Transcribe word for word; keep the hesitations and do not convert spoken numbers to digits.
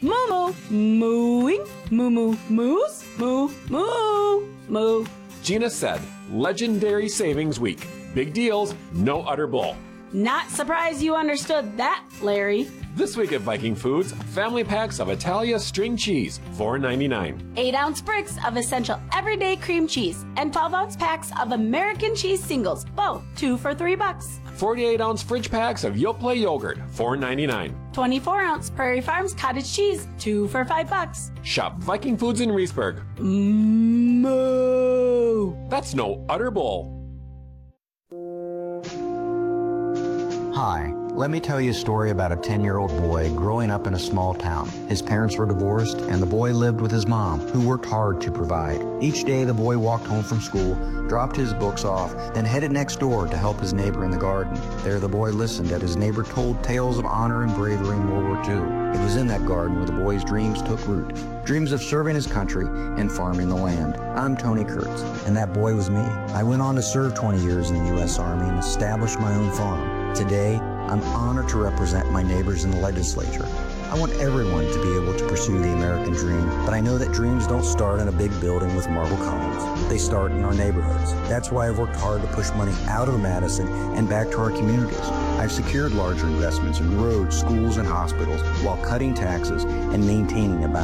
Moo moo, mooing, moo moo, moose, moo, moo, moo. Gina said, legendary savings week. Big deals, no utter bull. Not surprised you understood that, Larry. This week at Viking Foods, family packs of Italia string cheese, four ninety-nine. eight ounce bricks of essential everyday cream cheese and twelve ounce packs of American cheese singles, both two for three bucks. forty-eight ounce fridge packs of Yoplait yogurt, four ninety-nine. twenty-four ounce Prairie Farms cottage cheese, two for five bucks. Shop Viking Foods in Reesburg. Moo. That's no utter bull. Hi, let me tell you a story about a ten-year-old boy growing up in a small town. His parents were divorced, and the boy lived with his mom, who worked hard to provide. Each day, the boy walked home from school, dropped his books off, then headed next door to help his neighbor in the garden. There, the boy listened as his neighbor told tales of honor and bravery in World War Two. It was in that garden where the boy's dreams took root. Dreams of serving his country and farming the land. I'm Tony Kurtz, and that boy was me. I went on to serve twenty years in the U S Army and established my own farm. Today, I'm honored to represent my neighbors in the legislature. I want everyone to be able to pursue the American dream, but I know that dreams don't start in a big building with marble columns. They start in our neighborhoods. That's why I've worked hard to push money out of Madison and back to our communities. I've secured larger investments in roads, schools, and hospitals while cutting taxes and maintaining a balance.